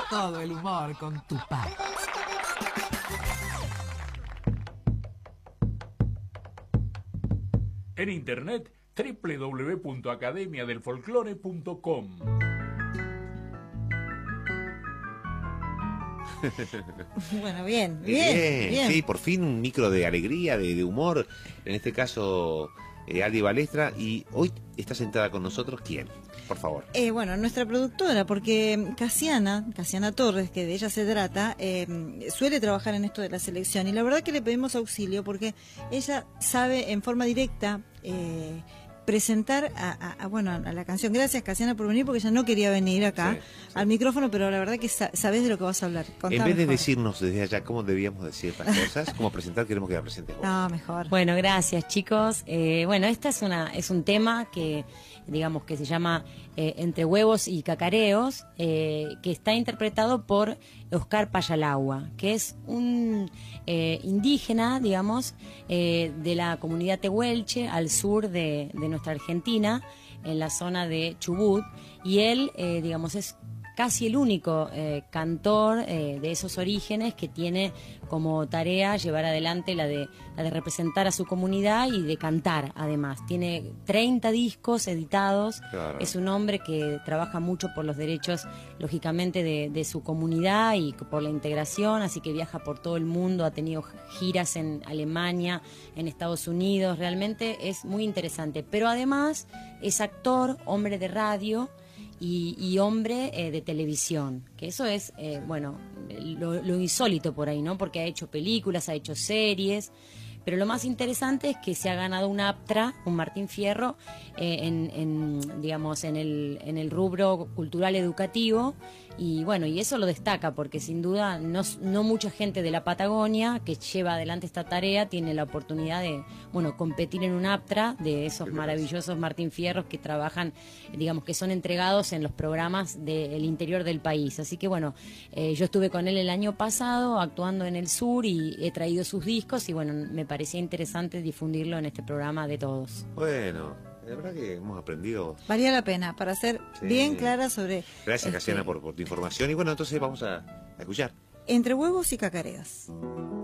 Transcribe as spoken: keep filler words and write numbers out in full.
todo el humor con Tupac. En internet, doble u doble u doble u punto academia del folclore punto com. Bueno, bien, bien, bien, bien. Sí, por fin un micro de alegría, de, de humor. En este caso, eh, Aldi Balestra. Y hoy está sentada con nosotros, ¿quién? Por favor. Eh, bueno, nuestra productora, porque Casiana, Casiana Torres, que de ella se trata, eh, suele trabajar en esto de la selección. Y la verdad que le pedimos auxilio porque ella sabe en forma directa eh, presentar a, a, a, bueno, a la canción. Gracias, Casiana, por venir, porque ella no quería venir acá Sí, sí. al micrófono, pero la verdad que sa sabes de lo que vas a hablar. Contá En vez de mejor. decirnos desde allá cómo debíamos decir las cosas, cómo presentar, queremos que la presentes vos. No, mejor. Bueno, gracias chicos. Eh, bueno, esta es una es un tema que digamos que se llama eh, Entre huevos y cacareos, eh, que está interpretado por Oscar Payalagua, que es un eh, indígena, digamos, eh, de la comunidad tehuelche al sur de, de nuestra Argentina, en la zona de Chubut, y él, eh, digamos, es casi el único eh, cantor eh, de esos orígenes que tiene como tarea llevar adelante la de, la de representar a su comunidad y de cantar además. Tiene treinta discos editados, Claro. Es un hombre que trabaja mucho por los derechos, lógicamente, de, de su comunidad y por la integración, así que viaja por todo el mundo, ha tenido giras en Alemania, en Estados Unidos, realmente es muy interesante. Pero además es actor, hombre de radio, Y, y hombre eh, de televisión, que eso es, eh, bueno, lo, lo insólito por ahí, ¿no? Porque ha hecho películas, ha hecho series, pero lo más interesante es que se ha ganado un APTRA, un Martín Fierro, eh, en, en, digamos, en el, en el rubro cultural educativo, y bueno, y eso lo destaca, porque sin duda no, no mucha gente de la Patagonia que lleva adelante esta tarea tiene la oportunidad de, bueno, competir en un APTRA de esos maravillosos Martín Fierros que trabajan, digamos, que son entregados en los programas del interior del país. Así que bueno, eh, yo estuve con él el año pasado actuando en el sur y he traído sus discos y bueno, me parecía interesante difundirlo en este programa de todos. Bueno, la verdad que hemos aprendido. Valía la pena, para ser Sí. bien clara sobre... Gracias, este, Casiana, por, por tu información. Y bueno, entonces vamos a, a escuchar. Entre huevos y cacareos.